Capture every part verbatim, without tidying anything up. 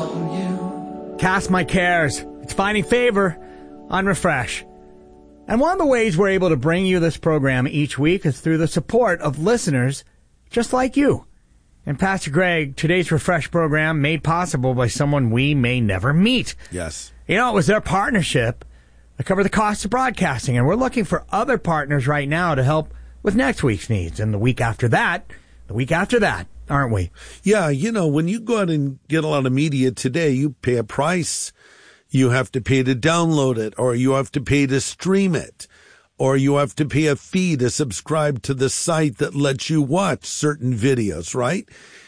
on you. Cast my cares. It's finding favor on Refresh. And one of the ways we're able to bring you this program each week is through the support of listeners just like you. And Pastor Greg, today's Refresh program made possible by someone we may never meet. Yes. You know, it was their partnership that covered the cost of broadcasting, and we're looking for other partners right now to help with next week's needs, and the week after that, the week after that, aren't we? Yeah, you know, when you go out and get a lot of media today, you pay a price. You have to pay to download it, or you have to pay to stream it, or you have to pay a fee to subscribe to the site that lets you watch certain videos, right?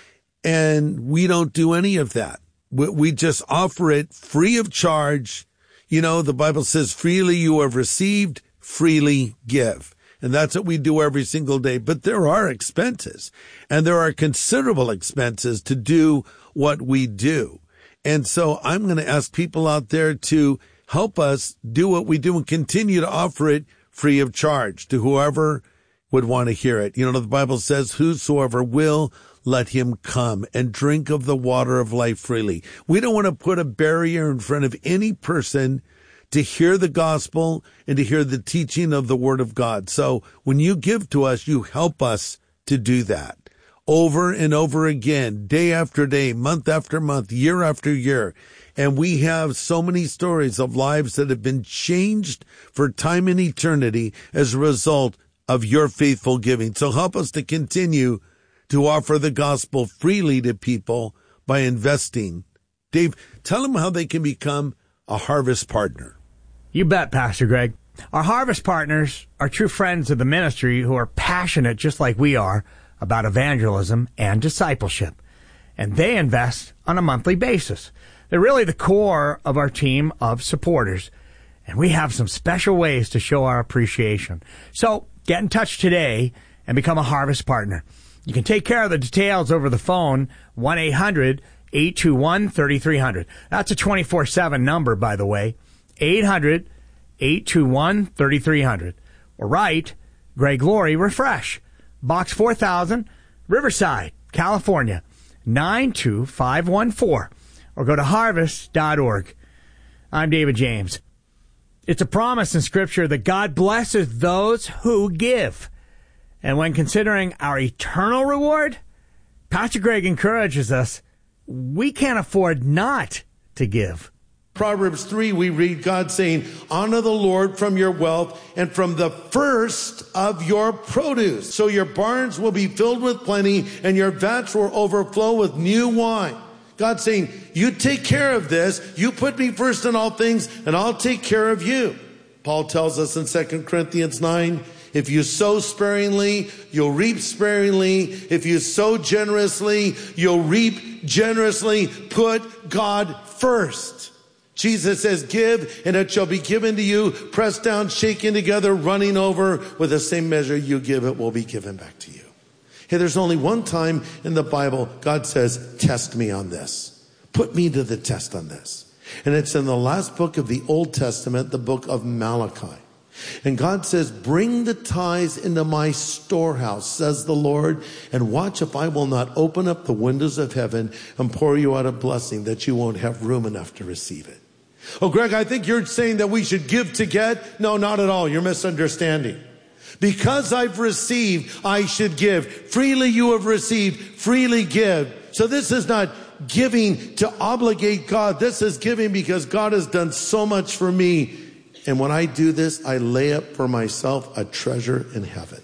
And we don't do any of that. We, we just offer it free of charge. You know, the Bible says, freely you have received, freely give. And that's what we do every single day. But there are expenses, and there are considerable expenses to do what we do. And so I'm going to ask people out there to help us do what we do and continue to offer it free of charge to whoever would want to hear it. You know, the Bible says, whosoever will, let him come and drink of the water of life freely. We don't want to put a barrier in front of any person to hear the gospel and to hear the teaching of the word of God. So when you give to us, you help us to do that. Over and over again, day after day, month after month, year after year. And we have so many stories of lives that have been changed for time and eternity as a result of your faithful giving. So help us to continue to offer the gospel freely to people by investing. Dave, tell them how they can become a Harvest partner. You bet, Pastor Greg. Our Harvest partners are true friends of the ministry who are passionate, just like we are, about evangelism and discipleship. And they invest on a monthly basis. They're really the core of our team of supporters. And we have some special ways to show our appreciation. So get in touch today and become a Harvest partner. You can take care of the details over the phone, one eight hundred eight two one three three zero zero. That's a twenty-four seven number, by the way, eight hundred eight two one three three zero zero. Or write Greg Laurie Refresh, Box four thousand, Riverside, California, nine two five one four. Or go to harvest dot org. I'm David James. It's a promise in Scripture that God blesses those who give. And when considering our eternal reward, Pastor Greg encourages us, we can't afford not to give. Proverbs three, we read God saying, honor the Lord from your wealth and from the first of your produce. So your barns will be filled with plenty and your vats will overflow with new wine. God's saying, you take care of this. You put me first in all things and I'll take care of you. Paul tells us in Second Corinthians nine, if you sow sparingly, you'll reap sparingly. If you sow generously, you'll reap generously. Put God first. Jesus says, give, and it shall be given to you, pressed down, shaken together, running over. With the same measure you give, it will be given back to you. Hey, there's only one time in the Bible God says, test me on this. Put me to the test on this. And it's in the last book of the Old Testament, the book of Malachi. And God says, bring the tithes into my storehouse, says the Lord, and watch if I will not open up the windows of heaven and pour you out a blessing that you won't have room enough to receive it. Oh, Greg, I think you're saying that we should give to get. No, not at all. You're misunderstanding. Because I've received, I should give. Freely you have received, freely give. So this is not giving to obligate God. This is giving because God has done so much for me. And when I do this, I lay up for myself a treasure in heaven.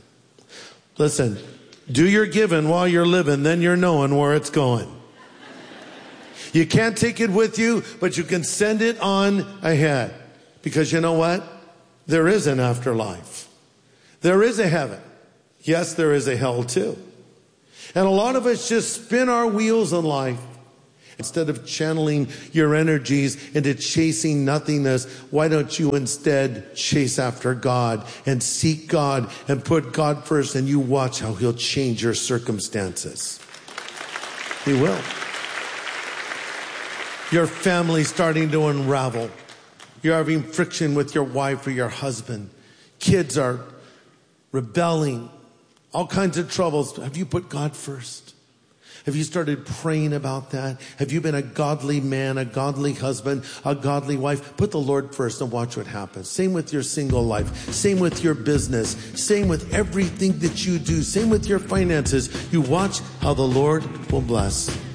Listen, do your giving while you're living, then you're knowing where it's going. You can't take it with you, but you can send it on ahead. Because you know what? There is an afterlife. There is a heaven. Yes, there is a hell too. And a lot of us just spin our wheels in life. Instead of channeling your energies into chasing nothingness, why don't you instead chase after God and seek God and put God first, and you watch how He'll change your circumstances. He will. Your family's starting to unravel. You're having friction with your wife or your husband. Kids are rebelling. All kinds of troubles. Have you put God first? Have you started praying about that? Have you been a godly man, a godly husband, a godly wife? Put the Lord first and watch what happens. Same with your single life. Same with your business. Same with everything that you do. Same with your finances. You watch how the Lord will bless.